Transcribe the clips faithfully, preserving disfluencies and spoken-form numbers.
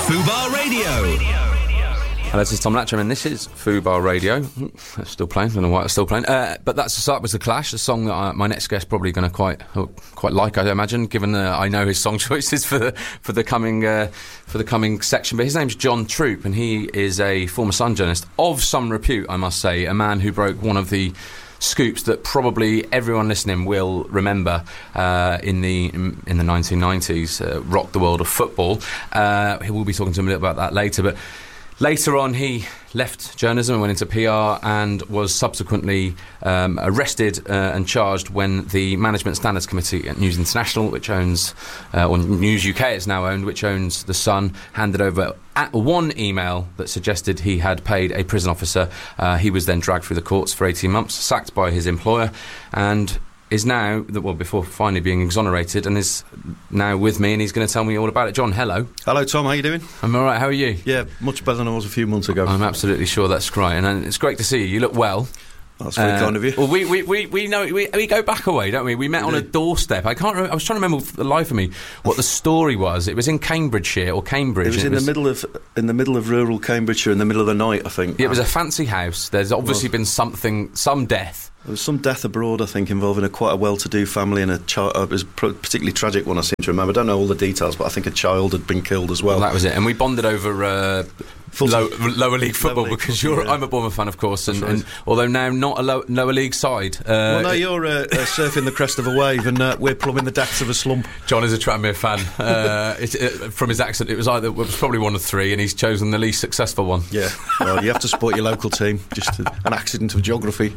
Fubar Radio. Hello, this is Tom Latcham, and this is Fubar Radio. It's still playing. I don't know why it's still playing. Uh, but that's the start was The Clash, a song that I, my next guest probably going to quite uh, quite like, I imagine, given uh, I know his song choices for the for the coming uh, for the coming section. But his name's John Troop, and he is a former Sun journalist of some repute, I must say, a man who broke one of the scoops that probably everyone listening will remember uh, in the in, in the nineteen nineties, uh, rocked the world of football. Uh, we'll be talking to him a little about that later, but later on he left journalism and went into P R and was subsequently um, arrested uh, and charged when the Management Standards Committee at News International, which owns, uh, or News U K it's now owned, which owns The Sun, handed over at one email that suggested he had paid a prison officer. Uh, he was then dragged through the courts for eighteen months, sacked by his employer, and is now, well, before finally being exonerated, and is now with me, and he's going to tell me all about it. John, hello. Hello, Tom. How you doing? I'm all right. How are you? Yeah, much better than I was a few months ago. I'm absolutely sure that's right, and, and it's great to see you. You look well. That's very uh, kind of you. Well, we we, we, we know we, we go back a way, don't we? We met we on do. a doorstep. I can't. Remember, I was trying to remember for the life of me what the story was. It was in Cambridgeshire or Cambridge. It was in it was, the middle of in the middle of rural Cambridgeshire, in the middle of the night, I think. It was a fancy house. There's obviously been something, some death. There was some death abroad, I think, involving a quite a well-to-do family, and a child. Uh, it was a particularly tragic one, I seem to remember. I don't know all the details, but I think a child had been killed as well. well that was it, and we bonded over Uh, Low, lower league football lower league because football, you're yeah. I'm a Bournemouth fan, of course, and, right. and although now not a low, lower league side. Uh, well, no, you're uh, uh, surfing the crest of a wave, and uh, we're plumbing the depths of a slump. John is a Tranmere fan. Uh, it, it, from his accent, it was either it was probably one of three, and he's chosen the least successful one. Yeah, well, you have to support your local team. Just a, an accident of geography.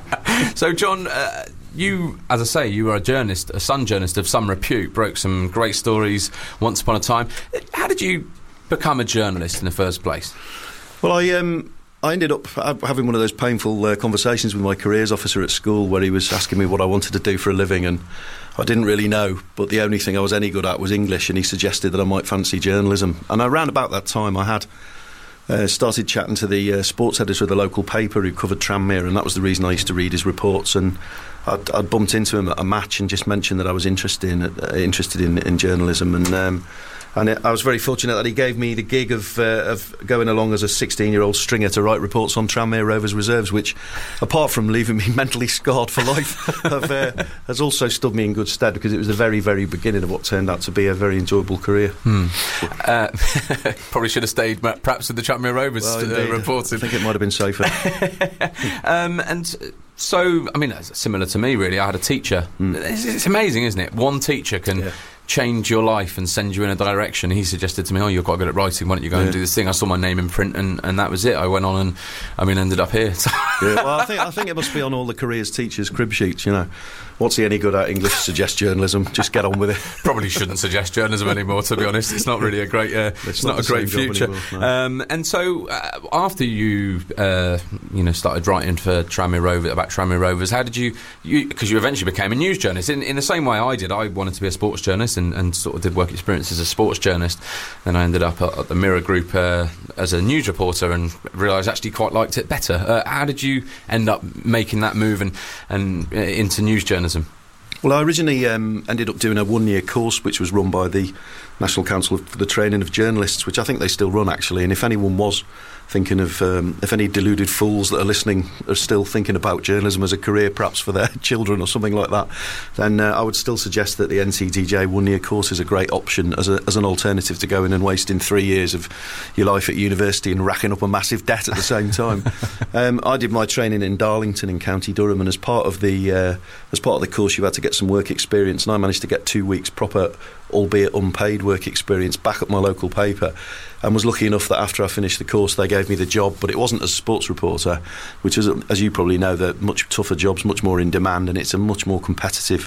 So, John. Uh, You, as I say, you were a journalist, a Sun journalist of some repute, broke some great stories once upon a time. How did you become a journalist in the first place? Well, I um, I ended up having one of those painful uh, conversations with my careers officer at school, where he was asking me what I wanted to do for a living, and I didn't really know, but the only thing I was any good at was English, and he suggested that I might fancy journalism. And around about that time, I had Uh, started chatting to the uh, sports editor of the local paper who covered Tranmere, and that was the reason I used to read his reports. And I'd, I'd bumped into him at a match and just mentioned that I was interested in uh, interested in, in journalism, and um, and it, I was very fortunate that he gave me the gig of uh, of going along as a sixteen-year-old stringer to write reports on Tranmere Rovers reserves, which, apart from leaving me mentally scarred for life, have, uh, has also stood me in good stead, because it was the very, very beginning of what turned out to be a very enjoyable career. Hmm. Uh, probably should have stayed perhaps with the Tranmere Rovers well, uh, reporting. I think it might have been safer. um, and so, I mean, that's similar to me, really. I had a teacher. Mm. It's, it's amazing, isn't it? One teacher can Yeah. change your life and send you in a direction. He suggested to me, oh, you're quite good at writing, why don't you go yeah. and do this thing? I saw my name in print, and, and that was it. I went on and, I mean, ended up here. yeah, well, I think, I think it must be on all the careers teachers' crib sheets, you know. What's he any good at? English? Suggest journalism. Just get on with it. Probably shouldn't suggest journalism anymore, to be honest. It's not really a great uh, it's, it's not, not a great future. Anymore, no. um, and so, uh, after you uh, you know, started writing for Tranmere Rovers, about Tranmere Rovers, how did you, because you, you eventually became a news journalist, in, in the same way I did. I wanted to be a sports journalist, and, and sort of did work experience as a sports journalist. Then I ended up at, at the Mirror Group uh, as a news reporter, and realised I actually quite liked it better. Uh, how did you end up making that move and, and uh, into news journalism? Well, I originally um, ended up doing a one-year course which was run by the National Council for the Training of Journalists, which I think they still run, actually. And if anyone was thinking of, um, if any deluded fools that are listening are still thinking about journalism as a career, perhaps for their children or something like that, then uh, I would still suggest that the N C T J one-year course is a great option as, a, as an alternative to going and wasting three years of your life at university and racking up a massive debt at the same time. um, I did my training in Darlington in County Durham, and as part of the uh, as part of the course, you had to get some work experience, and I managed to get two weeks proper, albeit unpaid, work experience back at my local paper, and was lucky enough that after I finished the course they gave me the job, but it wasn't as a sports reporter, which is, as you probably know, they're much tougher jobs, much more in demand, and it's a much more competitive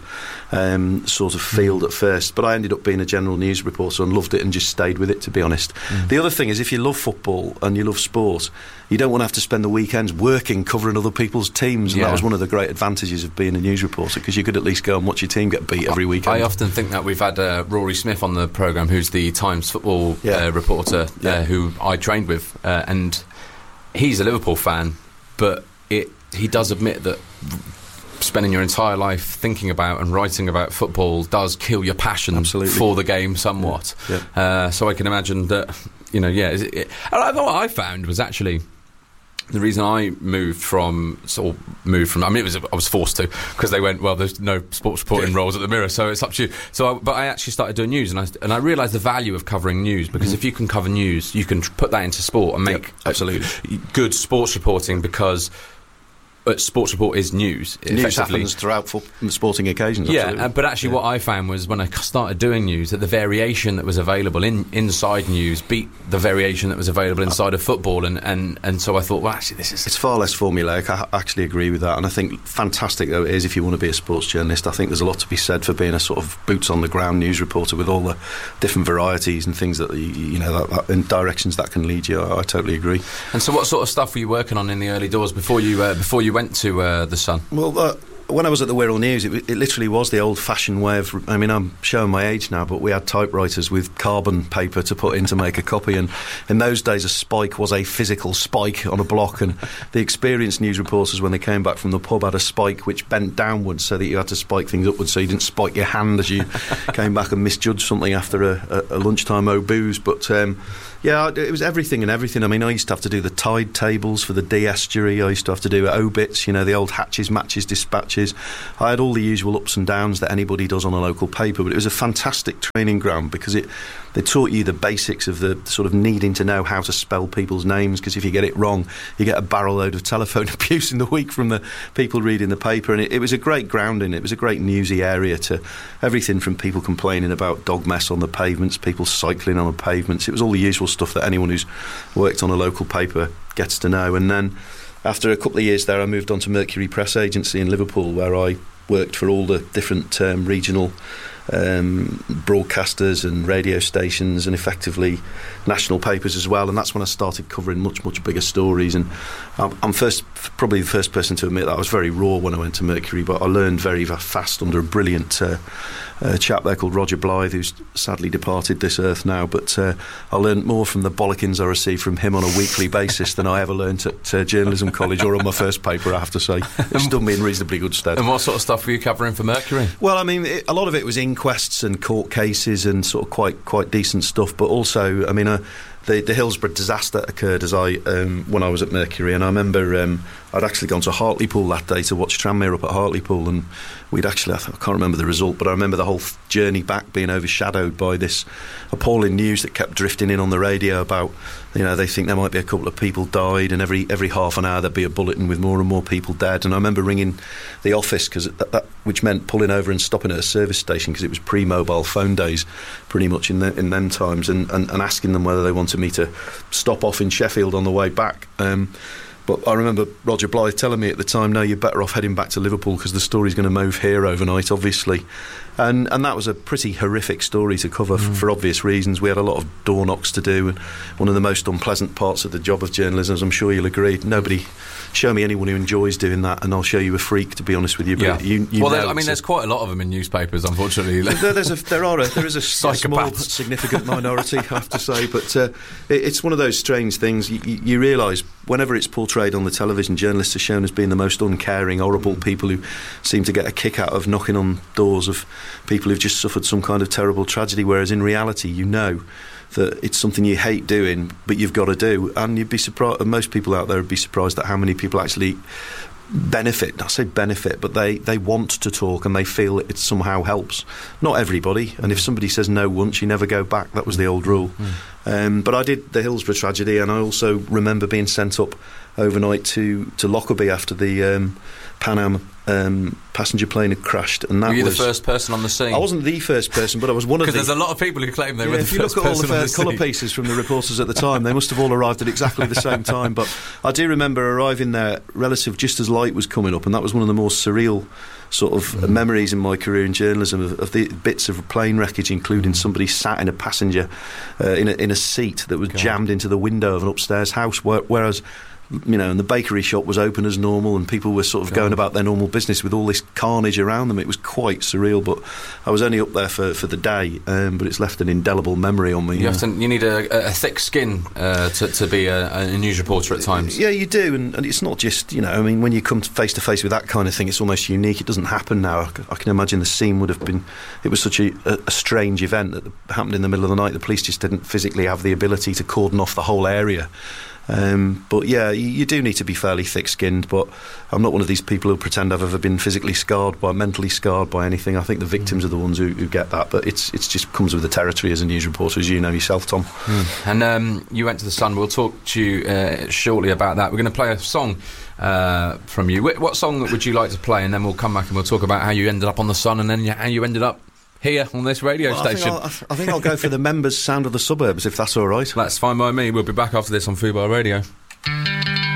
um, sort of field at first. But I ended up being a general news reporter and loved it, and just stayed with it, to be honest. Mm. The other thing is, if you love football and you love sport, you don't want to have to spend the weekends working covering other people's teams, and yeah. that was one of the great advantages of being a news reporter, because you could at least go and watch your team get beat every weekend. I often think that we've had uh, Rory Smith on the programme, who's the Times football yeah. uh, reporter, yeah. uh, who I trained with, uh, and he's a Liverpool fan, but it, he does admit that spending your entire life thinking about and writing about football does kill your passion Absolutely. for the game somewhat. Yeah. Yeah. Uh, so I can imagine that you know, yeah. It, it, and what I found was actually. The reason I moved from, sort of moved from, I mean, it was I was forced to because they went, well, there's no sports reporting roles at the Mirror, so it's up to you. So, I, but I actually started doing news, and I and I realised the value of covering news because mm-hmm. if you can cover news, you can tr- put that into sport and make yep, absolutely a, good sports reporting because. But sports report is news. News happens throughout for sporting occasions. Yeah, uh, but actually yeah. what I found was when I started doing news that the variation that was available in inside news beat the variation that was available inside of football, and, and, and so I thought, well, actually, this is... It's far less formulaic. I actually agree with that, and I think fantastic though it is if you want to be a sports journalist. I think there's a lot to be said for being a sort of boots-on-the-ground news reporter with all the different varieties and things that, you, you know, that, that, in directions that can lead you. I, I totally agree. And so what sort of stuff were you working on in the early doors before you uh, before you went to uh, the Sun? Well, uh, when I was at the Wirral News, it, it literally was the old-fashioned way of... I mean, I'm showing my age now, but we had typewriters with carbon paper to put in to make a copy, and in those days a spike was a physical spike on a block, and the experienced news reporters, when they came back from the pub, had a spike which bent downwards so that you had to spike things upwards so you didn't spike your hand as you came back and misjudged something after a, a, a lunchtime o-booze. But... Um, Yeah, it was everything and everything. I mean, I used to have to do the tide tables for the Dee estuary. I used to have to do obits, you know, the old hatches, matches, dispatches. I had all the usual ups and downs that anybody does on a local paper, but it was a fantastic training ground because it they taught you the basics of the sort of needing to know how to spell people's names, because if you get it wrong, you get a barrel load of telephone abuse in the week from the people reading the paper. And it, it was a great grounding. It was a great newsy area to everything from people complaining about dog mess on the pavements, people cycling on the pavements. It was all the usual stuff that anyone who's worked on a local paper gets to know. And then after a couple of years there, I moved on to Mercury Press Agency in Liverpool, where I worked for all the different um, regional um, broadcasters and radio stations and effectively national papers as well. And that's when I started covering much, much bigger stories. And I'm, I'm first, probably the first person to admit that I was very raw when I went to Mercury, but I learned very fast under a brilliant uh, uh, chap there called Roger Blythe, who's sadly departed this earth now. But uh, I learned more from the bollockings I received from him on a weekly basis than I ever learned at uh, journalism college or on my first paper, I have to say. It's done me in reasonably good stead. And what sort of stuff were you covering for Mercury? Well, I mean, it, a lot of it was inquests and court cases and sort of quite quite decent stuff, but also, I mean, uh, the, the Hillsborough disaster occurred as I um, when I was at Mercury, and I remember um, I'd actually gone to Hartlepool that day to watch Tranmere up at Hartlepool, and we'd actually, I, th- I can't remember the result, but I remember the whole f- journey back being overshadowed by this appalling news that kept drifting in on the radio about, you know, they think there might be a couple of people died, and every every half an hour there'd be a bulletin with more and more people dead. And I remember ringing the office, cause that, that, which meant pulling over and stopping at a service station, because it was pre-mobile phone days pretty much in, the, in them times, and, and, and asking them whether they wanted me to stop off in Sheffield on the way back. Um, But I remember Roger Blythe telling me at the time, no, you're better off heading back to Liverpool because the story's going to move here overnight, obviously. And and that was a pretty horrific story to cover mm. f- for obvious reasons. We had a lot of door knocks to do, and one of the most unpleasant parts of the job of journalism, as I'm sure you'll agree, nobody... Show me anyone who enjoys doing that, and I'll show you a freak. To be honest with you, but yeah. you, you well, know, I mean, there's quite a lot of them in newspapers, unfortunately. there, there's a, there are a, there is a, a small, significant minority, I have to say, but uh, it, it's one of those strange things. You, you, you realise whenever it's portrayed on the television, journalists are shown as being the most uncaring, horrible people who seem to get a kick out of knocking on doors of people who've just suffered some kind of terrible tragedy. Whereas in reality, you know that it's something you hate doing, but you've got to do, and you'd be surprised. Most people out there would be surprised at how many people actually benefit. I say benefit, but they, they want to talk and they feel it somehow helps. Not everybody, and if somebody says no once, you never go back. That was the old rule. Mm. Um, but I did the Hillsborough tragedy, and I also remember being sent up overnight to, to Lockerbie after the um, Pan Am um, passenger plane had crashed. And that Were you was, the first person on the scene? I wasn't the first person, but I was one of the... Because there's a lot of people who claim they yeah, were the if you first look at all person the, on the uh, colour scene. pieces from the reporters at the time, they must have all arrived at exactly the same time. But I do remember arriving there relative just as light was coming up, and that was one of the more surreal sort of mm. memories in my career in journalism of, of the bits of plane wreckage, including somebody sat in a passenger uh, in, a, in a seat that was God. jammed into the window of an upstairs house, where, whereas you know, and the bakery shop was open as normal, and people were sort of God. going about their normal business with all this carnage around them. It was quite surreal, but I was only up there for, for the day, um, but it's left an indelible memory on me. You, have to, you need a, a thick skin uh, to, to be a, a news reporter at times. Yeah, you do, and, and it's not just, you know, I mean, when you come face to face with that kind of thing, it's almost unique. It doesn't happen now. I, I can imagine the scene would have been, it was such a, a, a strange event that happened in the middle of the night. The police just didn't physically have the ability to cordon off the whole area. Um, but yeah, you, you do need to be fairly thick-skinned, but I'm not one of these people who pretend I've ever been physically scarred by, mentally scarred by anything. I think the victims mm. are the ones who, who get that, but it's it's just comes with the territory as a news reporter, as you know yourself, Tom. Mm. And um, you went to the Sun. We'll talk to you uh, shortly about that. We're going to play a song uh, from you. What song would you like to play? And then we'll come back and we'll talk about how you ended up on the Sun, and then how you ended up here on this radio well, station. I think, I think I'll go for the Members' Sound of the Suburbs, if that's all right. That's fine by me. We'll be back after this on Fubar Radio.